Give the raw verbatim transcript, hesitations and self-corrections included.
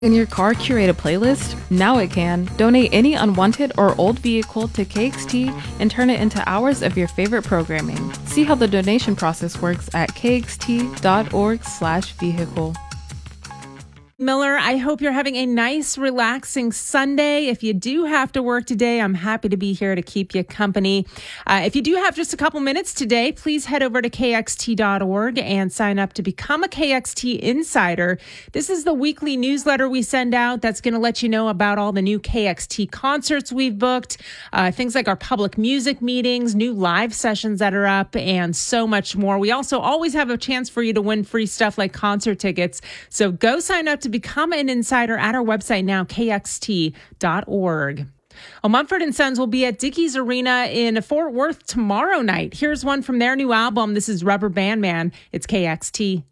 Can your car curate a playlist? Now it can. Donate any unwanted or old vehicle to K X T and turn it into hours of your favorite programming. See how the donation process works at kxt.org slash vehicle. Miller, I hope you're having a nice, relaxing Sunday. If you do have to work today, I'm happy to be here to keep you company. Uh, if you do have just a couple minutes today, please head over to K X T dot org and sign up to become a K X T Insider. This is the weekly newsletter we send out that's going to let you know about all the new K X T concerts we've booked, uh, things like our public music meetings, new live sessions that are up, and so much more. We also always have a chance for you to win free stuff like concert tickets. So go sign up to become an insider at our website now, K X T dot org. Well, Mumford and Sons will be at Dickies Arena in Fort Worth tomorrow night. Here's one from their new album. This is Rubber Band Man. It's K X T.